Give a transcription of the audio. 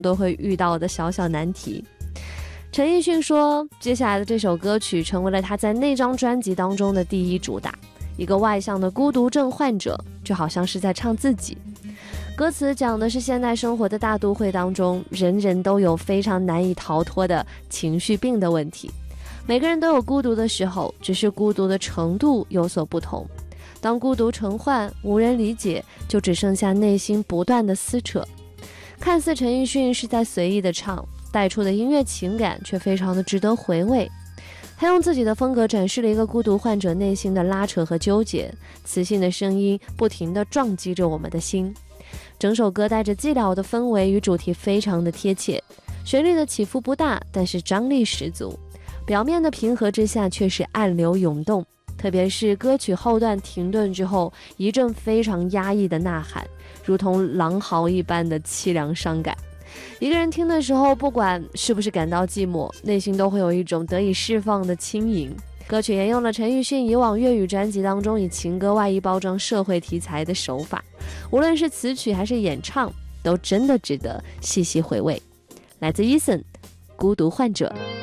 都会遇到的小小难题。陈奕迅说，接下来的这首歌曲成为了他在那张专辑当中的第一主打。一个外向的孤独症患者，就好像是在唱自己。歌词讲的是现代生活的大都会当中，人人都有非常难以逃脱的情绪病的问题。每个人都有孤独的时候，只是孤独的程度有所不同。当孤独成患，无人理解，就只剩下内心不断的撕扯。看似陈奕迅是在随意的唱，带出的音乐情感却非常的值得回味。他用自己的风格展示了一个孤独患者内心的拉扯和纠结，磁性的声音不停地撞击着我们的心。整首歌带着寂寥的氛围与主题非常的贴切，旋律的起伏不大，但是张力十足。表面的平和之下却是暗流涌动，特别是歌曲后段停顿之后，一阵非常压抑的呐喊，如同狼嚎一般的凄凉伤感。一个人听的时候，不管是不是感到寂寞，内心都会有一种得以释放的轻盈。歌曲沿用了陈奕迅以往粤语专辑当中以情歌外衣包装社会题材的手法，无论是词曲还是演唱，都真的值得细细回味。来自 Eason， 孤独患者。